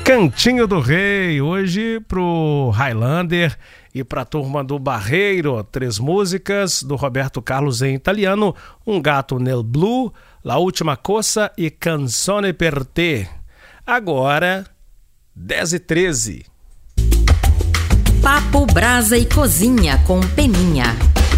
Cantinho do Rei, hoje pro Highlander e pra turma do Barreiro, 3 músicas do Roberto Carlos em italiano, Um Gato nel Blu, La Última Coça e Canzone per te. Agora, 10h13. Papo, Brasa e Cozinha com Peninha.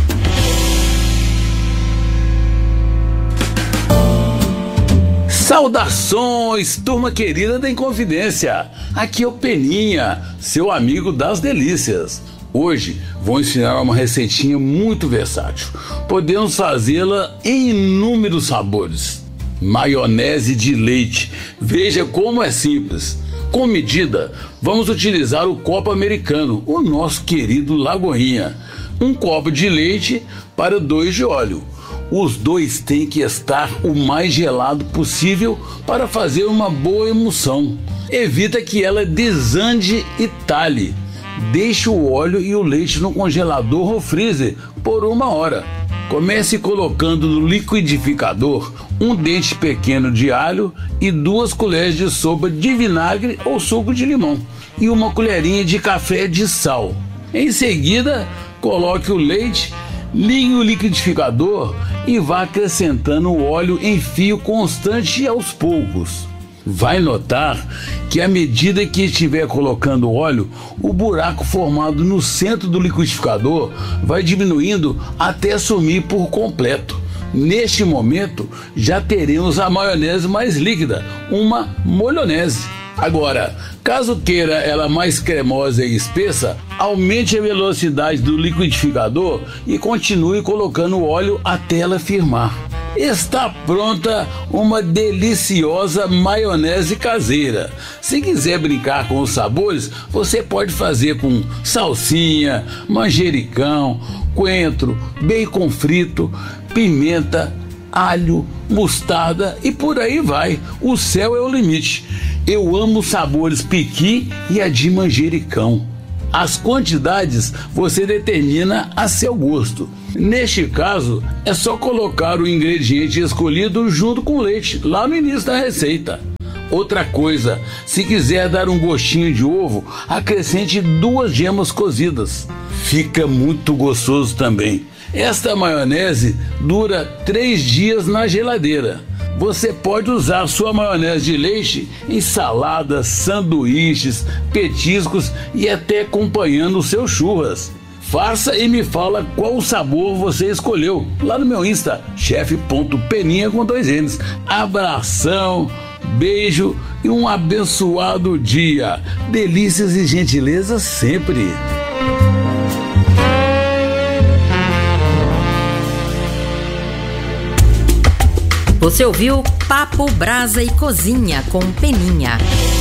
Saudações, turma querida da Inconfidência. Aqui é o Peninha, seu amigo das delícias. Hoje vou ensinar uma receitinha muito versátil. Podemos fazê-la em inúmeros sabores. Maionese de leite. Veja como é simples. Com medida, vamos utilizar o copo americano, o nosso querido Lagoinha. 1 copo de leite para 2 de óleo. Os 2 têm que estar o mais gelado possível para fazer uma boa emulsão. Evita que ela desande e talhe. Deixe o óleo e o leite no congelador ou freezer por 1 hora. Comece colocando no liquidificador 1 dente pequeno de alho e 2 colheres de sopa de vinagre ou suco de limão e 1 colherinha de café de sal. Em seguida, coloque o leite, ligue o liquidificador e vá acrescentando o óleo em fio constante aos poucos. Vai notar que à medida que estiver colocando óleo, o buraco formado no centro do liquidificador vai diminuindo até sumir por completo. Neste momento, já teremos a maionese mais líquida, uma molhonese. Agora, caso queira ela mais cremosa e espessa, aumente a velocidade do liquidificador e continue colocando óleo até ela firmar. Está pronta uma deliciosa maionese caseira. Se quiser brincar com os sabores, você pode fazer com salsinha, manjericão, coentro, bacon frito, pimenta, alho, mostarda e por aí vai. O céu é o limite. Eu amo os sabores piqui e a de manjericão. As quantidades você determina a seu gosto. Neste caso, é só colocar o ingrediente escolhido junto com o leite, lá no início da receita. Outra coisa, se quiser dar um gostinho de ovo, acrescente 2 gemas cozidas. Fica muito gostoso também. Esta maionese dura 3 dias na geladeira. Você pode usar sua maionese de leite em saladas, sanduíches, petiscos e até acompanhando os seus churras. Faça e me fala qual sabor você escolheu lá no meu Insta, chef.peninha com 2 N's. Abração, beijo e um abençoado dia. Delícias e gentilezas sempre. Você ouviu Papo, Brasa e Cozinha com Peninha.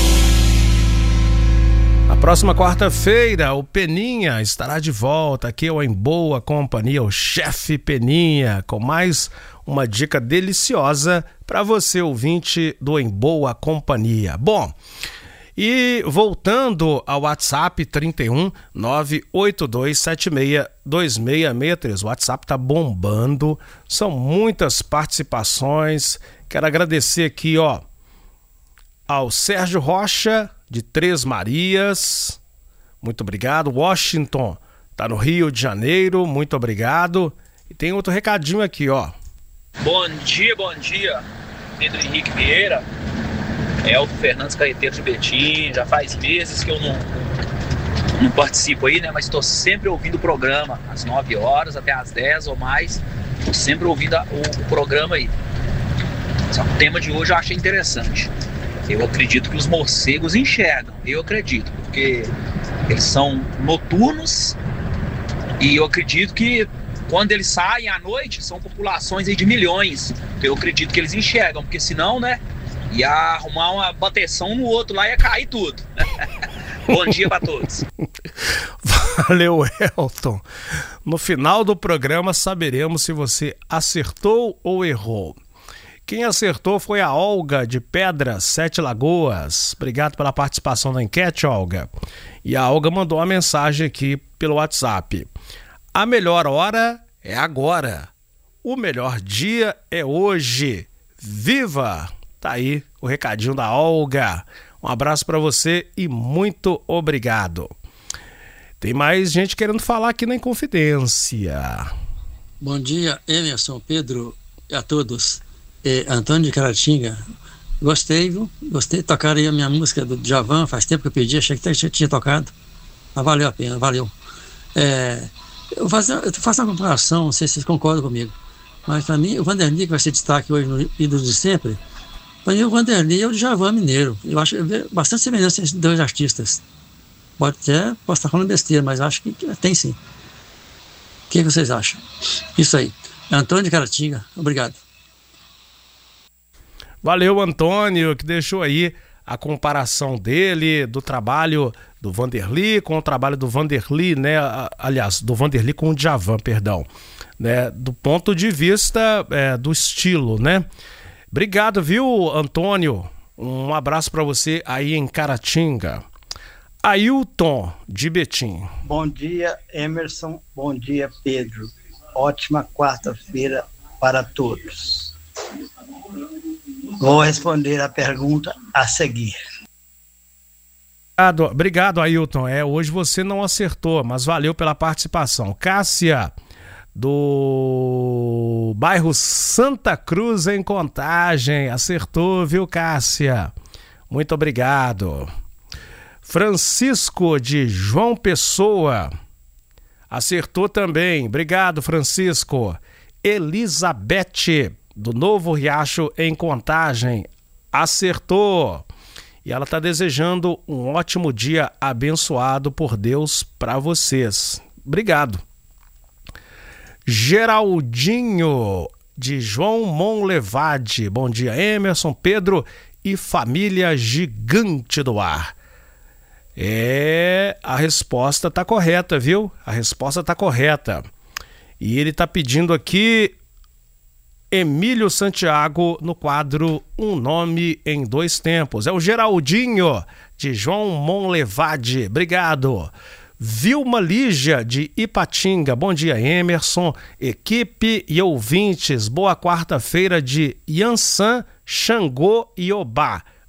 Na próxima quarta-feira, o Peninha estará de volta aqui ao Em Boa Companhia, o chefe Peninha, com mais uma dica deliciosa para você, ouvinte do Em Boa Companhia. Bom, e voltando ao WhatsApp 31 98276 2663. O WhatsApp tá bombando, são muitas participações. Quero agradecer aqui, ao Sérgio Rocha de 3 Marias. Muito obrigado. Washington tá no Rio de Janeiro. Muito obrigado. E tem outro recadinho aqui, Bom dia. Pedro Henrique Vieira. Elton Fernandes Carreteiro de Betim. Já faz meses que eu não participo aí, né? Mas estou sempre ouvindo o programa, às 9 horas até às 10 ou mais. Estou sempre ouvindo o programa aí. Só que o tema de hoje eu achei interessante. Eu acredito que os morcegos enxergam. Eu acredito, porque eles são noturnos e eu acredito que quando eles saem à noite são populações aí de milhões. Eu acredito que eles enxergam, porque senão, né? Ia arrumar uma bateção no outro lá e ia cair tudo. Bom dia para todos. Valeu, Elton. No final do programa saberemos se você acertou ou errou. Quem acertou foi a Olga de Pedras, 7 Lagoas. Obrigado pela participação na enquete, Olga. E a Olga mandou uma mensagem aqui pelo WhatsApp. A melhor hora é agora. O melhor dia é hoje. Viva! Tá aí o recadinho da Olga. Um abraço para você e muito obrigado. Tem mais gente querendo falar aqui na Inconfidência. Bom dia, Emerson, Pedro e a todos. Antônio de Caratinga. Gostei, viu? Gostei de tocar aí a minha música do Djavan. Faz tempo que eu pedi, achei que até tinha tocado. Mas valeu a pena, valeu. Eu faço uma comparação, não sei se vocês concordam comigo. Mas para mim, o Vanderlei, que vai ser destaque hoje no Ídolos de Sempre, para mim o Vanderlei é o Djavan mineiro. Eu acho bastante semelhança entre esses dois artistas. Posso estar falando besteira, mas acho que tem sim. O que vocês acham? Isso aí. Antônio de Caratinga, obrigado. Valeu, Antônio, que deixou aí a comparação dele, do trabalho do Vanderlei com o trabalho do Vanderlei, né? Aliás, do Vanderlei com o Djavan, perdão. Né? Do ponto de vista do estilo, né? Obrigado, viu, Antônio? Um abraço para você aí em Caratinga. Ailton de Betim. Bom dia, Emerson. Bom dia, Pedro. Ótima quarta-feira para todos. Vou responder a pergunta a seguir. Obrigado, Ailton. Hoje você não acertou, mas valeu pela participação. Cássia, do bairro Santa Cruz, em Contagem. Acertou, viu, Cássia? Muito obrigado. Francisco, de João Pessoa. Acertou também. Obrigado, Francisco. Elizabeth, do Novo Riacho, em Contagem. Acertou. E ela está desejando um ótimo dia abençoado por Deus para vocês. Obrigado. Geraldinho, de João Monlevade. Bom dia, Emerson, Pedro e família gigante do ar. A resposta está correta, viu? A resposta está correta. E ele está pedindo aqui Emílio Santiago no quadro Um Nome em Dois Tempos. É o Geraldinho, de João Monlevade. Obrigado. Vilma Lígia, de Ipatinga. Bom dia, Emerson, equipe e ouvintes. Boa quarta-feira de Yansan, Xangô e Obá.